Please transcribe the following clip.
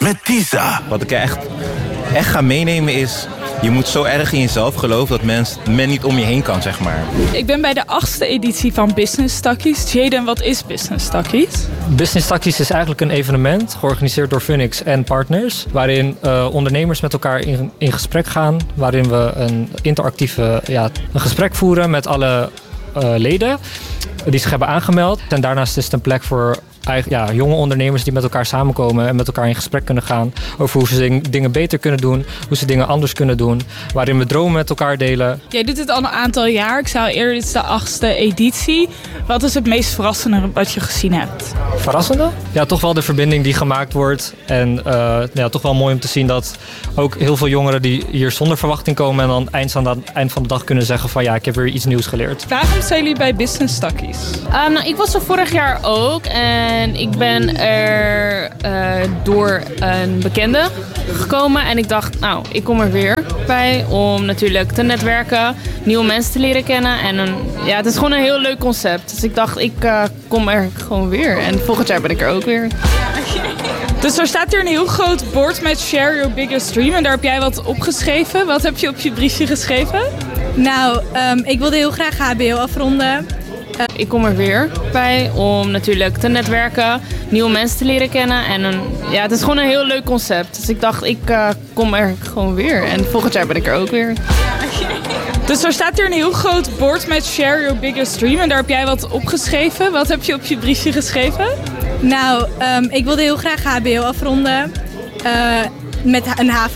met Tisa. Wat ik echt ga meenemen is, je moet zo erg in jezelf geloven dat men niet om je heen kan, zeg maar. Ik ben bij de 8e editie van Business Stackies. Jaden, wat is Business Stackies? Business Stackies is eigenlijk een evenement georganiseerd door Phoenix en partners, waarin ondernemers met elkaar in gesprek gaan, waarin we een interactieve een gesprek voeren met alle leden die zich hebben aangemeld. En daarnaast is het een plek voor jonge ondernemers die met elkaar samenkomen en met elkaar in gesprek kunnen gaan over hoe ze dingen beter kunnen doen, hoe ze dingen anders kunnen doen, waarin we dromen met elkaar delen. Jij doet dit al een aantal jaar. Ik zou eerder, dit is de 8e editie. Wat is het meest verrassende wat je gezien hebt? Verrassende? Ja, toch wel de verbinding die gemaakt wordt. En toch wel mooi om te zien dat ook heel veel jongeren die hier zonder verwachting komen en dan aan het eind van de dag kunnen zeggen van ik heb weer iets nieuws geleerd. Waarom zijn jullie bij Business Stackies? Ik was er vorig jaar ook en ik ben er door een bekende gekomen en ik dacht, ik kom er weer bij om natuurlijk te netwerken, nieuwe mensen te leren kennen en het is gewoon een heel leuk concept. Dus ik dacht, ik kom er gewoon weer en volgend jaar ben ik er ook weer. Dus er staat hier een heel groot bord met Share Your Biggest Dream en daar heb jij wat opgeschreven. Wat heb je op je briefje geschreven? Ik wilde heel graag HBO afronden. Ik kom er weer bij om natuurlijk te netwerken, nieuwe mensen te leren kennen en het is gewoon een heel leuk concept. Dus ik dacht, ik kom er gewoon weer en volgend jaar ben ik er ook weer. Dus er staat hier een heel groot bord met Share Your Biggest Dream en daar heb jij wat opgeschreven. Wat heb je op je briefje geschreven? Ik wilde heel graag HBO afronden met een HAVO